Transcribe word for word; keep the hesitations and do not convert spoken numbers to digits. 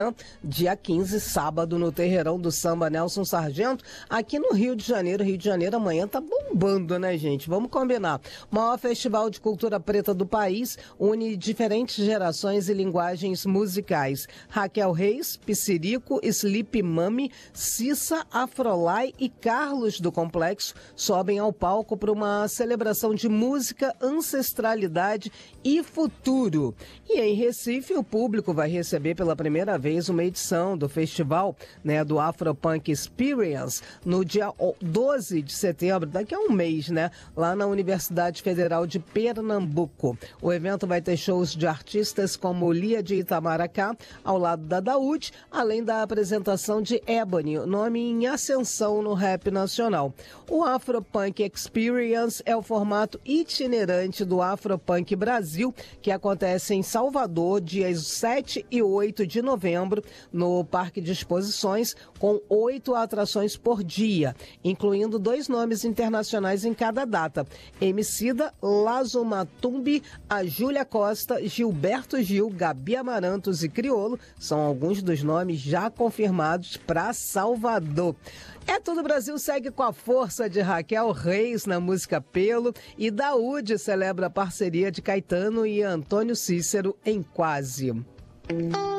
dia quinze, sábado, no Terreirão do Samba Nelson Sargento, aqui no Rio de Janeiro. Rio de Janeiro amanhã tá bombando, né, gente? Vamos combinar. O maior festival de cultura preta do país une diferentes gerações e linguagens musicais. Raquel Reis, Psirico, Sleep Mami, Cissa, Afrolai e Carlos do Complexo sobem ao palco para uma celebração de música, ancestralidade e futuro. E em Recife, o público vai receber pela primeira vez uma edição do festival, né, do Afropunk Experience no dia doze de setembro, daqui a um mês, né, lá na Universidade Federal de Pernambuco. O evento vai ter shows de artistas como Lia de Itamaracá, ao lado da Daúde, além da apresentação de Ebony, nome em ascensão no rap nacional. O Afropunk Experience é o formato itinerante do Afropunk Brasil, que acontece em Salvador, dias sete e oito de novembro, no Parque de Exposições, com oito atrações por dia, incluindo dois nomes internacionais em cada data: Emicida, Lazo Matumbi, a Júlia Costa, Gilberto Gil, Gabi Amarantos e Criolo são alguns dos nomes já confirmados para Salvador. É Tudo Brasil segue com a força de Raquel Reis na música Pelo, e Daúde celebra a parceria de Caetano e Antônio Cícero em Quase.